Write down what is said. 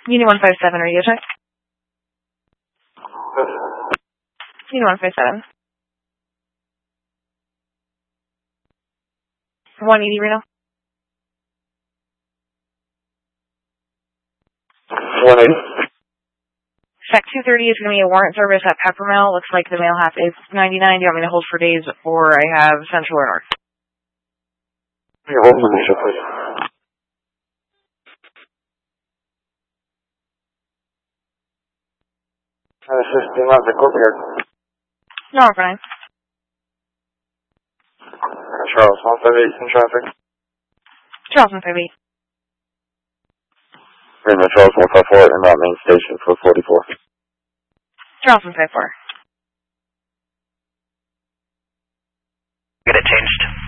Unit 157, radio check. Unit 157. 180, Reno. 180. Sec 230 is going to be a warrant service at Peppermill. Looks like the mail half is 99. Do you want me to hold for days, or I have Central or North? Yeah, hold for Misha, please. This is the amount of courtyard. No, we're fine. Charles, 158 in traffic. Charles 158. Reno, Charles 154 and not main station for 44. Charles 154. Get it changed.